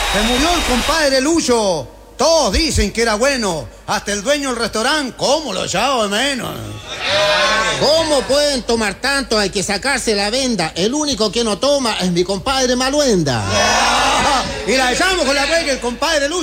Se murió el compadre Lucho. Todos dicen que era bueno. Hasta el dueño del restaurante, ¿cómo lo echaba de menos? ¿Cómo pueden tomar tanto? Hay que sacarse la venda. El único que no toma es mi compadre Maluenda. Y la echamos con la huelga el compadre Lucho.